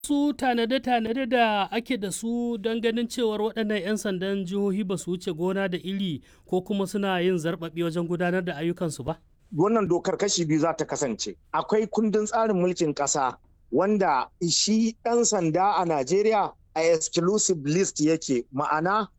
Su tanade-tanade da ake da su don ganin cewar waɗannan 'yan sandan jihohi ba su wuce gona da iri ko kuma suna yin zarɓaɓi wajen gudanar da ayyukansu ba? Wannan dokar kashi biyu za ta kasance. Akwai kundin tsarin mulkin ƙasa wanda shi ɗan sanda a Najeriya a exclusive list yake, ma'ana